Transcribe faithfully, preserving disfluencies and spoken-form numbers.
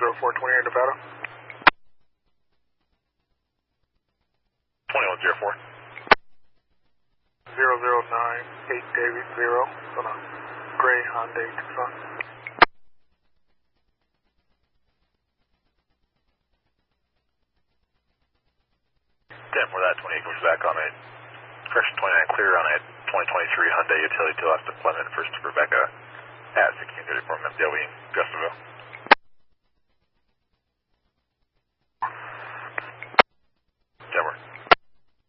zero four twenty in Nevada. twenty-one zero four. zero zero nine eight David zero on a gray Hyundai Tucson. ten for that, twenty-eight goes back on a correction twenty-nine clear on a twenty twenty-three Hyundai utility to last deployment first to Rebecca at sixteen thirty-four Mendel in Gustville.